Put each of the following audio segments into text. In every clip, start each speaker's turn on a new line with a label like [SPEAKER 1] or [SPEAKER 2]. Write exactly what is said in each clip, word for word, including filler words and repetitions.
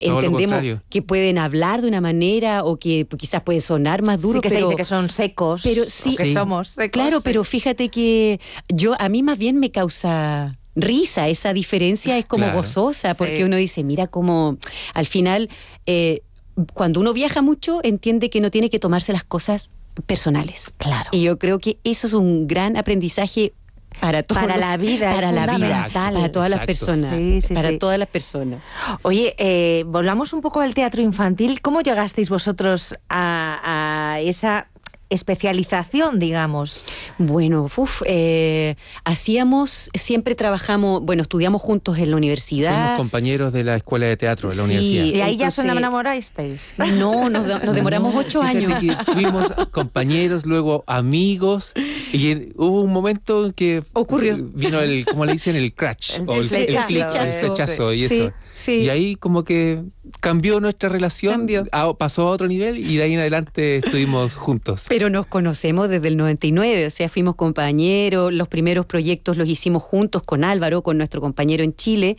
[SPEAKER 1] entendemos que pueden hablar de una manera o que quizás pueden sonar más duros.
[SPEAKER 2] Sí, que
[SPEAKER 1] pero,
[SPEAKER 2] se dice que son secos,
[SPEAKER 1] pero sí,
[SPEAKER 2] que
[SPEAKER 1] sí,
[SPEAKER 2] somos secos.
[SPEAKER 1] Claro,
[SPEAKER 2] sí.
[SPEAKER 1] pero fíjate que yo a mí más bien me causa risa, esa diferencia es como claro. gozosa, porque sí. uno dice, mira cómo al final, eh, cuando uno viaja mucho, entiende que no tiene que tomarse las cosas personales.
[SPEAKER 2] Claro.
[SPEAKER 1] Y yo creo que eso es un gran aprendizaje para todos
[SPEAKER 2] para
[SPEAKER 1] los,
[SPEAKER 2] la vida,
[SPEAKER 1] para
[SPEAKER 2] es
[SPEAKER 1] la vida, para todas Exacto. las personas,
[SPEAKER 2] sí, sí,
[SPEAKER 1] para
[SPEAKER 2] sí.
[SPEAKER 1] todas las personas.
[SPEAKER 2] Oye, eh, volvamos un poco al teatro infantil. ¿Cómo llegasteis vosotros a, a esa especialización, digamos?
[SPEAKER 1] Bueno, uf, eh, hacíamos, siempre trabajamos, bueno, estudiamos juntos en la universidad.
[SPEAKER 3] Fuimos compañeros de la escuela de teatro de la
[SPEAKER 1] sí,
[SPEAKER 3] universidad.
[SPEAKER 2] ¿Y ahí
[SPEAKER 1] entonces,
[SPEAKER 2] ya se enamorasteis?
[SPEAKER 1] No, nos, nos demoramos
[SPEAKER 3] no,
[SPEAKER 1] ocho años.
[SPEAKER 3] Que fuimos compañeros, luego amigos, y en, hubo un momento en que
[SPEAKER 1] ocurrió.
[SPEAKER 3] Vino el, ¿cómo le dicen? El crash.
[SPEAKER 2] El,
[SPEAKER 3] o el,
[SPEAKER 2] flechazo.
[SPEAKER 3] El flechazo, el flechazo y
[SPEAKER 1] sí,
[SPEAKER 3] eso.
[SPEAKER 1] Sí.
[SPEAKER 3] Y ahí como que cambió nuestra relación,
[SPEAKER 1] cambió.
[SPEAKER 3] A, pasó a otro nivel y de ahí en adelante estuvimos juntos.
[SPEAKER 1] Pero nos conocemos desde el noventa y nueve, o sea, fuimos compañeros, los primeros proyectos los hicimos juntos con Álvaro, con nuestro compañero en Chile,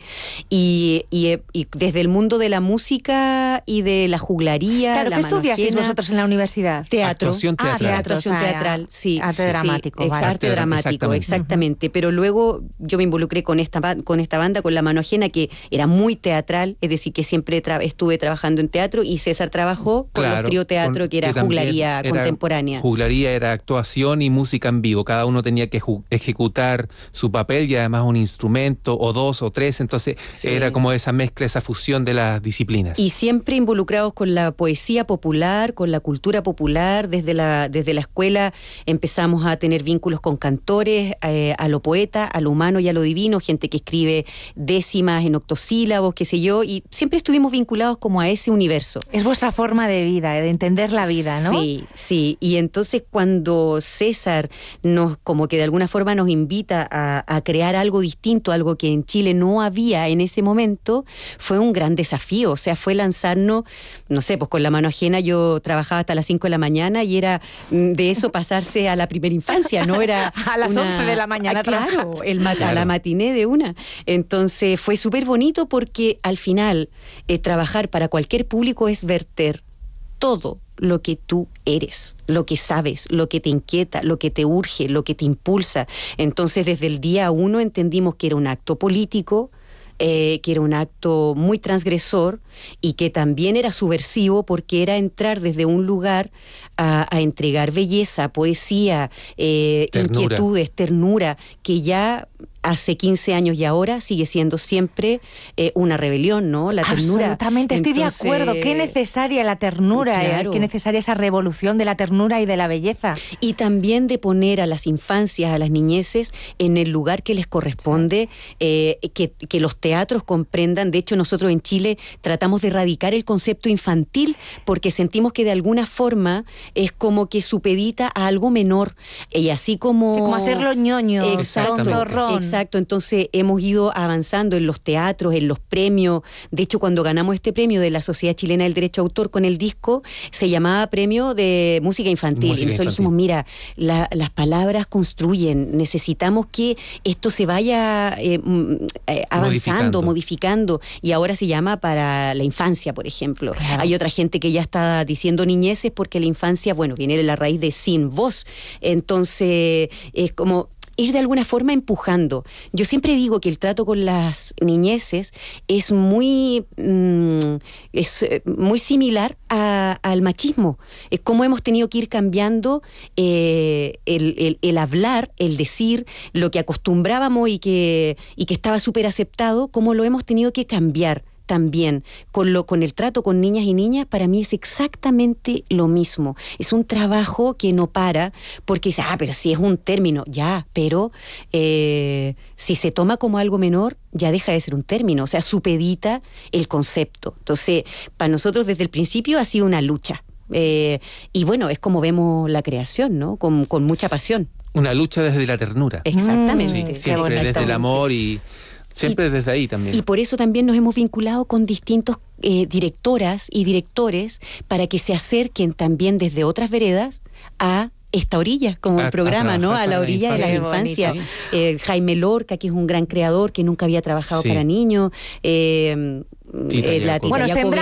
[SPEAKER 1] y, y, y desde el mundo de la música y de la juglaría.
[SPEAKER 2] Claro,
[SPEAKER 1] la
[SPEAKER 2] ¿qué estudiasteis vosotros en la universidad?
[SPEAKER 1] Teatro.
[SPEAKER 3] Actuación teatral.
[SPEAKER 1] Ah, teatro, actuación teatral, sí.
[SPEAKER 2] Arte
[SPEAKER 1] sí,
[SPEAKER 2] dramático.
[SPEAKER 1] Sí,
[SPEAKER 2] vale.
[SPEAKER 1] arte dramático, exactamente. exactamente. Pero luego yo me involucré con esta, con esta banda, con La Mano Ajena, que era muy teatral, es decir, que siempre tra- estuve trabajando en teatro, y César trabajó con
[SPEAKER 3] claro,
[SPEAKER 1] los trío teatro,
[SPEAKER 3] con,
[SPEAKER 1] que era
[SPEAKER 3] que
[SPEAKER 1] juglaría
[SPEAKER 3] era,
[SPEAKER 1] contemporánea.
[SPEAKER 3] Juglaría era actuación y música en vivo. Cada uno tenía que ju- ejecutar su papel y además un instrumento, o dos o tres, entonces sí. Era como esa mezcla, esa fusión de las disciplinas.
[SPEAKER 1] Y siempre involucrados con la poesía popular, con la cultura popular. Desde la, desde la escuela empezamos a tener vínculos con cantores, eh, a lo poeta, a lo humano y a lo divino, gente que escribe décimas en octosílabos, qué sé yo, y siempre estuvimos vinculados como a ese universo.
[SPEAKER 2] Es vuestra forma de vida, de entender la vida, ¿no?
[SPEAKER 1] Sí, sí, y entonces cuando César nos, como que de alguna forma nos invita a, a crear algo distinto, algo que en Chile no había en ese momento, fue un gran desafío, o sea, fue lanzarnos, no sé, pues con La Mano Ajena yo trabajaba hasta las cinco de la mañana y era de eso pasarse a la primera infancia, ¿no? Era
[SPEAKER 2] a las
[SPEAKER 1] una,
[SPEAKER 2] once de la mañana.
[SPEAKER 1] Ah, claro, el mat- claro, a la matiné de una. Entonces fue súper bonito porque al final eh, trabajar para cualquier público es verter todo lo que tú eres, lo que sabes, lo que te inquieta, lo que te urge, lo que te impulsa. Entonces desde el día uno entendimos que era un acto político, Eh, que era un acto muy transgresor y que también era subversivo, porque era entrar desde un lugar a, a entregar belleza, poesía, eh,
[SPEAKER 3] ternura.
[SPEAKER 1] inquietudes, ternura, que ya hace quince años y ahora sigue siendo siempre eh, una rebelión, ¿no? La ternura.
[SPEAKER 2] Absolutamente, estoy Entonces, de acuerdo. Qué necesaria la ternura, claro. eh, qué necesaria esa revolución de la ternura y de la belleza.
[SPEAKER 1] Y también de poner a las infancias, a las niñeces, en el lugar que les corresponde, sí. eh, que, que los teatros comprendan. De hecho, nosotros en Chile tratamos de erradicar el concepto infantil, porque sentimos que de alguna forma es como que supedita a algo menor. Y así como...
[SPEAKER 2] Sí, como hacerlo ñoño,
[SPEAKER 1] tontorrón. Exacto, entonces hemos ido avanzando en los teatros, en los premios. De hecho, cuando ganamos este premio de la Sociedad Chilena del Derecho a Autor con el disco, se llamaba Premio de Música Infantil. Música y nosotros infantil. dijimos, mira, la, las palabras construyen, necesitamos que esto se vaya eh, eh, avanzando, modificando. modificando, y ahora se llama para la infancia, por ejemplo. Claro. Hay otra gente que ya está diciendo niñeces, porque la infancia, bueno, viene de la raíz de sin voz. Entonces, es como... ir de alguna forma empujando. Yo siempre digo que el trato con las niñeces es muy, mmm, es muy similar a, al machismo. Es como hemos tenido que ir cambiando eh, el, el, el hablar, el decir, lo que acostumbrábamos y que, y que estaba súper aceptado, como lo hemos tenido que cambiar. También con lo con el trato con niñas y niñas, para mí es exactamente lo mismo. Es un trabajo que no para, porque dice, ah, pero si es un término, ya, pero eh, si se toma como algo menor, ya deja de ser un término, o sea, supedita el concepto. Entonces, para nosotros desde el principio ha sido una lucha. Eh, y bueno, es como vemos la creación, ¿no? Con, con mucha pasión.
[SPEAKER 3] Una lucha desde la ternura.
[SPEAKER 1] Exactamente.
[SPEAKER 3] Sí, siempre desde el amor y... Siempre y, desde ahí también.
[SPEAKER 1] Y por eso también nos hemos vinculado con distintos eh, directoras y directores para que se acerquen también desde otras veredas a esta orilla, como a, el programa, a ¿no? A la orilla la de la infancia. Eh, Jaime Lorca, que es un gran creador que nunca había trabajado sí. para niños. Eh,
[SPEAKER 3] Tita
[SPEAKER 1] eh, la
[SPEAKER 3] Jacobi.
[SPEAKER 1] Tita
[SPEAKER 2] Bueno,
[SPEAKER 1] Jacobi.